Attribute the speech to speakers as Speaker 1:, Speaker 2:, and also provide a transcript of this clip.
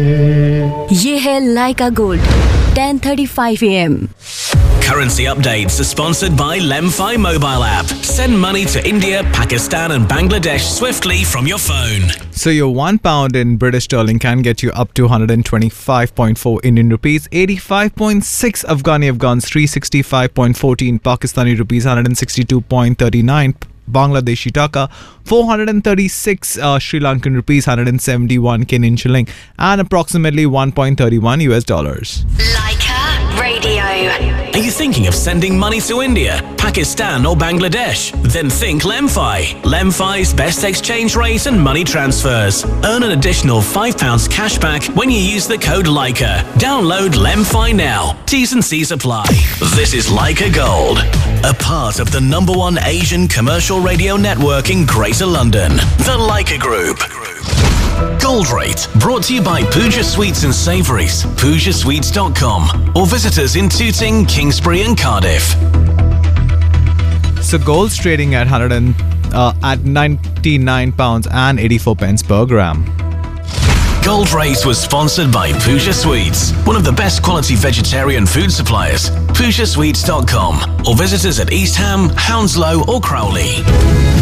Speaker 1: ये है लाइका gold 10:35 AM.
Speaker 2: Currency updates are sponsored by Lemfi mobile app. Send money to India, Pakistan and Bangladesh swiftly from your phone.
Speaker 3: So your £1 in British sterling can get you up to 125.4 Indian rupees, 85.6 Afghans, 365.14 Pakistani rupees, 162.39 Bangladeshi taka, 436 Sri Lankan rupees, 171 Kenyan shilling, and approximately 1.31 US dollars.
Speaker 1: Laika Radio.
Speaker 2: Are you thinking of sending money to India, Pakistan or Bangladesh? Then think Lemfi. Lemfi's best exchange rate and money transfers. Earn an additional £5 cashback when you use the code LAIKA. Download Lemfi now. T's and C's apply. This is Laika Gold, a part of the #1 Asian commercial radio network in Greater London, the Laika Group. Gold Rate, brought to you by Pooja Sweets and Savouries, PoojaSweets.com, or visit us in Tooting, Kingsbury and Cardiff.
Speaker 3: So gold's trading at £99.84 per gram.
Speaker 2: Gold Rate was sponsored by Pooja Sweets, one of the best quality vegetarian food suppliers. PoojaSweets.com, or visit us at East Ham, Hounslow or Crowley.